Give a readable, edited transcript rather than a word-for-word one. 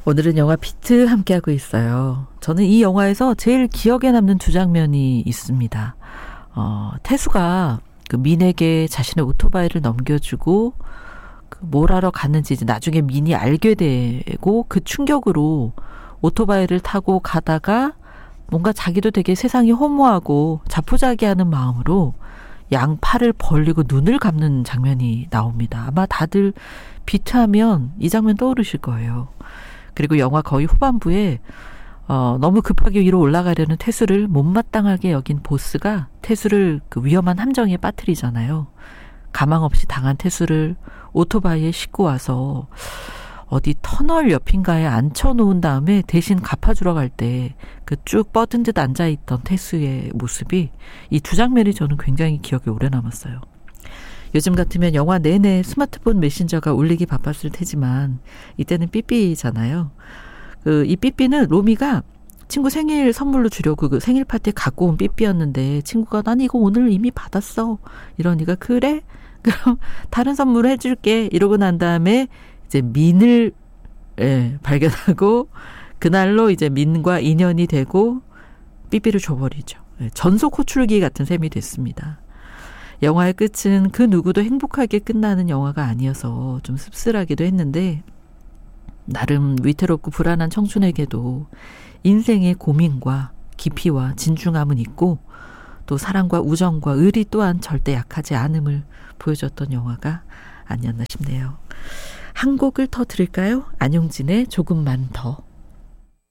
오늘은 영화 비트 함께하고 있어요. 저는 이 영화에서 제일 기억에 남는 두 장면이 있습니다. 태수가 그 민에게 자신의 오토바이를 넘겨주고 뭘 하러 갔는지 이제 나중에 민이 알게 되고 그 충격으로 오토바이를 타고 가다가 뭔가 자기도 되게 세상이 허무하고 자포자기하는 마음으로 양팔을 벌리고 눈을 감는 장면이 나옵니다. 아마 다들 비트하면 이 장면 떠오르실 거예요. 그리고 영화 거의 후반부에 너무 급하게 위로 올라가려는 태수를 못마땅하게 여긴 보스가 태수를 그 위험한 함정에 빠뜨리잖아요. 가망 없이 당한 태수를 오토바이에 싣고 와서 어디 터널 옆인가에 앉혀놓은 다음에 대신 갚아주러 갈 때 그 쭉 뻗은 듯 앉아있던 태수의 모습이 이 두 장면이 저는 굉장히 기억에 오래 남았어요. 요즘 같으면 영화 내내 스마트폰 메신저가 울리기 바빴을 테지만 이때는 삐삐잖아요. 이 삐삐는 로미가 친구 생일 선물로 주려고 그 생일 파티에 갖고 온 삐삐였는데 친구가 난 이거 오늘 이미 받았어. 이러니까 그래? 그럼 다른 선물 해줄게. 이러고 난 다음에 이제 민을 발견하고 그날로 이제 민과 인연이 되고 삐삐를 줘버리죠. 전속 호출기 같은 셈이 됐습니다. 영화의 끝은 그 누구도 행복하게 끝나는 영화가 아니어서 좀 씁쓸하기도 했는데 나름 위태롭고 불안한 청춘에게도 인생의 고민과 깊이와 진중함은 있고 또 사랑과 우정과 의리 또한 절대 약하지 않음을 보여줬던 영화가 아니었나 싶네요. 한 곡을 더 들을까요? 안용진의 조금만 더.